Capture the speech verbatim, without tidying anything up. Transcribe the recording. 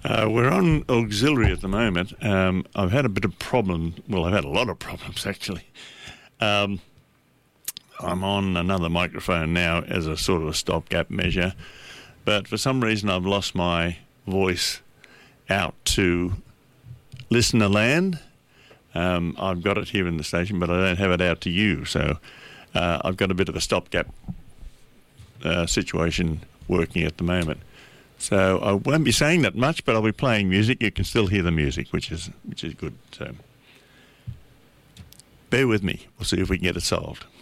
Uh, we're on auxiliary at the moment. Um, I've had a bit of problem. Well, I've had a lot of problems, actually. Um, I'm on another microphone now as a sort of a stopgap measure. But for some reason, I've lost my voice out to listener land. Um, I've got it here in the station, but I don't have it out to you. So uh, I've got a bit of a stopgap uh, situation working at the moment. So I won't be saying that much, but I'll be playing music. You can still hear the music, which is which is good. So bear with me. We'll see if we can get it solved.